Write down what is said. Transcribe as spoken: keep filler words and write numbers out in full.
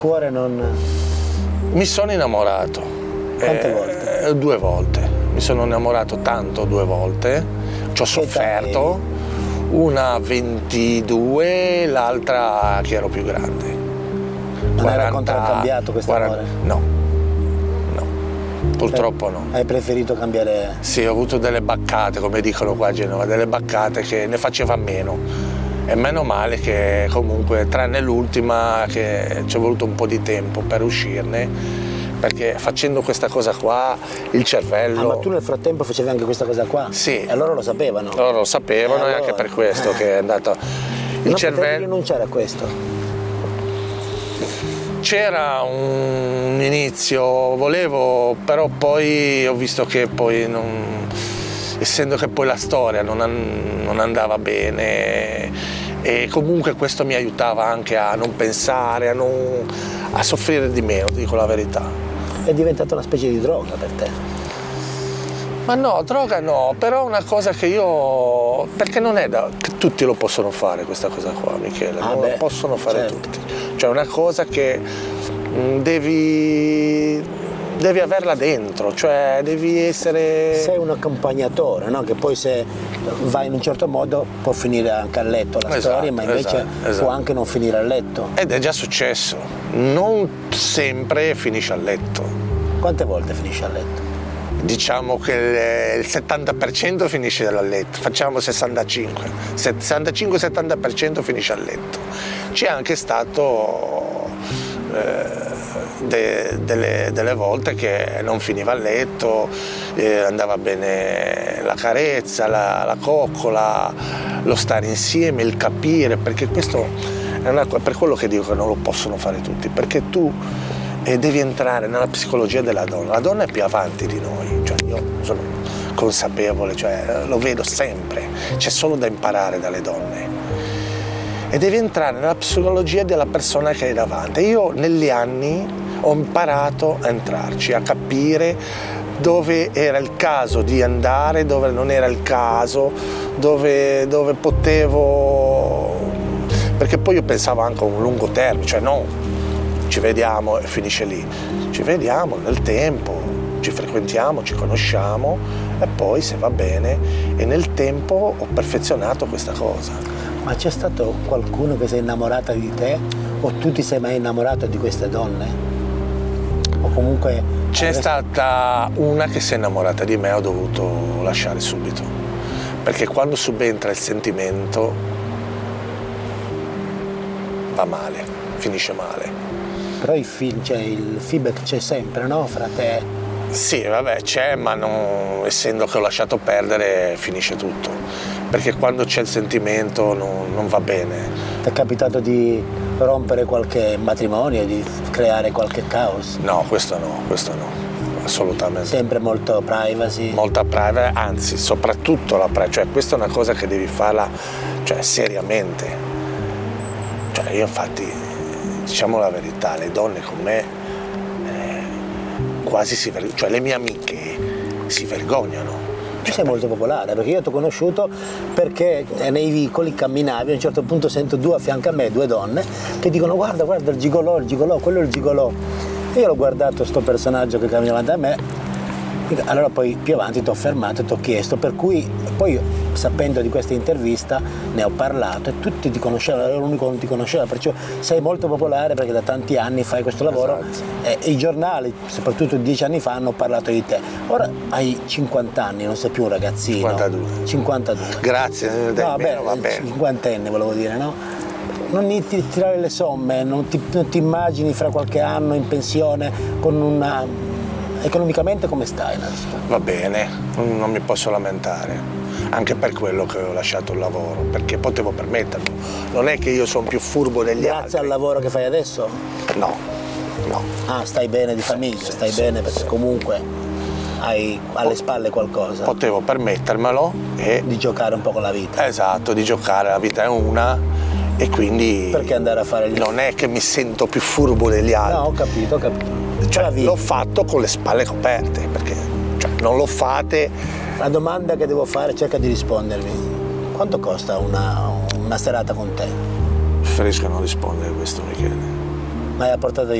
cuore non... Mi sono innamorato. Quante eh, volte? Due volte. Mi sono innamorato tanto due volte. Ci ho sofferto. Una ventidue, l'altra che ero più grande. Non era contraccambiato questo amore? No, no, purtroppo no. Hai preferito cambiare? Sì, ho avuto delle baccate, come dicono qua a Genova, delle baccate che ne faceva meno. E meno male che comunque, tranne l'ultima, che ci è voluto un po' di tempo per uscirne, perché facendo questa cosa qua il cervello... Ah, ma tu nel frattempo facevi anche questa cosa qua? Sì. E loro lo sapevano? Loro lo sapevano e, allora... anche per questo eh. che è andato... Il non cervello... potevi rinunciare a questo? C'era un inizio, volevo, però poi ho visto che poi non... essendo che poi la storia non, an... non andava bene, e comunque questo mi aiutava anche a non pensare, a, non... a soffrire di meno, dico la verità. È diventata una specie di droga per te? Ma no, droga no, però una cosa che io... perché non è da... che tutti lo possono fare questa cosa qua, Michele, ah non beh, lo possono fare certo. tutti. Cioè è una cosa che mh, devi... devi averla dentro, cioè devi essere... Sei un accompagnatore, no? Che poi se vai in un certo modo può finire anche a letto la esatto, storia, ma invece esatto, esatto. può anche non finire a letto. Ed è già successo, non sempre finisce a letto. Quante volte finisce a letto? Diciamo che il settanta per cento finisce a letto, facciamo sessantacinque, sessantacinque settanta per cento finisce a letto. C'è anche stato eh, de, delle, delle volte che non finiva a letto, eh, andava bene la carezza, la, la coccola, lo stare insieme, il capire, perché questo è una, per quello che dico che non lo possono fare tutti, perché tu e devi entrare nella psicologia della donna. La donna è più avanti di noi, cioè io sono consapevole, cioè lo vedo sempre, c'è solo da imparare dalle donne. E devi entrare nella psicologia della persona che hai davanti. Io negli anni ho imparato a entrarci, a capire dove era il caso di andare, dove non era il caso, dove, dove potevo... Perché poi io pensavo anche a un lungo termine, cioè no, ci vediamo e finisce lì, ci vediamo nel tempo, ci frequentiamo, ci conosciamo e poi se va bene, e nel tempo ho perfezionato questa cosa. Ma c'è stato qualcuno che si è innamorata di te o tu ti sei mai innamorato di queste donne? O comunque... C'è adesso... stata una che si è innamorata di me e ho dovuto lasciare subito, perché quando subentra il sentimento va male, finisce male. Però il, film, cioè, il feedback c'è sempre, no? Fra te? Sì, vabbè, c'è, ma non, essendo che ho lasciato perdere finisce tutto. Perché quando c'è il sentimento non, non va bene. Ti è capitato di rompere qualche matrimonio, di creare qualche caos? No, questo no, questo no, assolutamente. Sempre molto privacy? Molta privacy, anzi, soprattutto la privacy. Cioè, questa è una cosa che devi farla, cioè, seriamente. Cioè, io infatti... diciamo la verità, le donne con me eh, quasi si vergognano, cioè le mie amiche si vergognano. Tu sei molto popolare, perché io ti ho conosciuto perché nei vicoli camminavi, a un certo punto sento due a fianco a me, due donne, che dicono guarda, guarda il gigolò, il gigolò, quello è il gigolò. E io l'ho guardato sto personaggio che cammina davanti a me, allora poi più avanti ti ho fermato e ti ho chiesto, per cui poi sapendo di questa intervista ne ho parlato e tutti ti conoscevano, ero l'unico che non ti conosceva, perciò sei molto popolare perché da tanti anni fai questo lavoro. Esatto. E i giornali, soprattutto dieci anni fa, hanno parlato di te. Ora hai cinquanta anni, non sei più un ragazzino. cinquantadue. cinquantadue. Grazie, no, bene, beh, va bene. cinquantenne volevo dire, no? Non inizi a tirare le somme, non ti, non ti immagini fra qualche anno in pensione con una... Economicamente come stai? Va bene, non mi posso lamentare, anche per quello che ho lasciato il lavoro, perché potevo permetterlo. Non è che io sono più furbo degli Grazie altri. Grazie al lavoro che fai adesso? No, no. Ah, stai bene di famiglia, sì, stai sì, bene perché sì. Comunque hai alle spalle qualcosa. Potevo permettermelo e... di giocare un po' con la vita. Esatto, di giocare, la vita è una e quindi... Perché andare a fare il... Non è che mi sento più furbo degli altri. No, ho capito, ho capito. Cioè, l'ho fatto con le spalle coperte, perché cioè, non lo fate. La domanda che devo fare, cerca di rispondermi. Quanto costa una, una serata con te? Preferisco non rispondere a questo, Michele. ma è a portata di